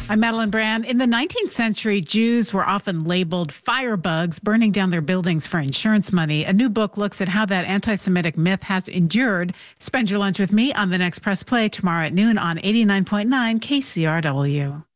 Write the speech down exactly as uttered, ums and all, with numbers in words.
I'm Madeline Brand. In the nineteenth century, Jews were often labeled firebugs, burning down their buildings for insurance money. A new book looks at how that anti-Semitic myth has endured. Spend your lunch with me on the next Press Play tomorrow at noon on eighty-nine point nine K C R W.